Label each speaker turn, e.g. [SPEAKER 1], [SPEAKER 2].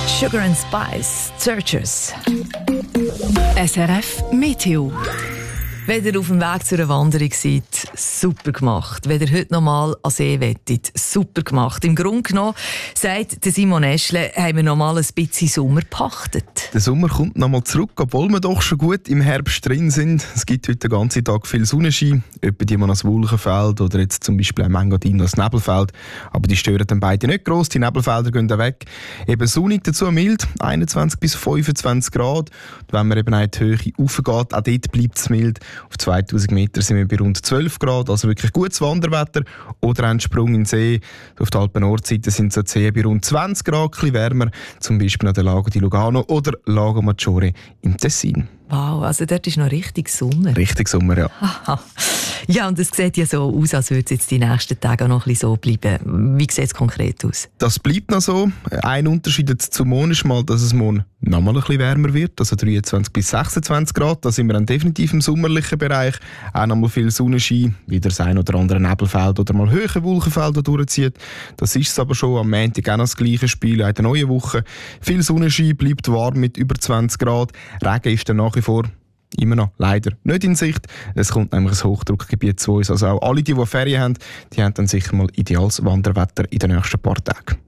[SPEAKER 1] Sugar and Spice, Searchers.
[SPEAKER 2] SRF Meteo.
[SPEAKER 1] Wenn ihr auf dem Weg zu einer Wanderung seid, super gemacht. Wenn ihr heute noch mal an See wettet, super gemacht. Im Grunde genommen, sagt Simon Eschle, haben wir noch mal ein bisschen Sommer gepachtet.
[SPEAKER 3] Der Sommer kommt noch mal zurück, obwohl wir doch schon gut im Herbst drin sind. Es gibt heute den ganzen Tag viel Sonnenschein, etwa die man als Wolkenfeld oder jetzt zum Beispiel am Engadin als Nebelfeld. Aber die stören dann beide nicht gross, die Nebelfelder gehen dann weg. Eben sonnig, dazu mild, 21 bis 25 Grad. Und wenn man eben in die Höhe raufgeht, auch dort bleibt es mild. Auf 2000 Meter sind wir bei rund 12 Grad, also wirklich gutes Wanderwetter. Oder ein Sprung in den See. Auf der Alpen-Nordseite sind so Seen bei rund 20 Grad, ein bisschen wärmer. Zum Beispiel an der Lago di Lugano oder Lago Maggiore im Tessin.
[SPEAKER 1] Wow, also dort ist noch richtig Sommer.
[SPEAKER 3] Richtig Sommer, ja.
[SPEAKER 1] Aha. Ja, und es sieht ja so aus, als würde es jetzt die nächsten Tage auch noch ein bisschen so bleiben. Wie sieht es konkret aus?
[SPEAKER 3] Das bleibt noch so. Ein Unterschied jetzt zum Morgen ist mal, dass es morgen noch mal ein bisschen wärmer wird, also 23 bis 26 Grad. Da sind wir dann definitiv im sommerlichen Bereich. Auch noch mal viel Sonnenschein, wieder das ein oder andere Nebelfeld oder mal höhere Wolkenfelder durchzieht. Das ist es aber schon am Montag auch noch das gleiche Spiel in der neuen Woche. Viel Sonnenschein, bleibt warm mit über 20 Grad. Regen ist dann nach wie vor immer noch leider nicht in Sicht. Es kommt nämlich ein Hochdruckgebiet zu uns. Also auch alle, die Ferien haben, die haben dann sicher mal ideales Wanderwetter in den nächsten paar Tagen.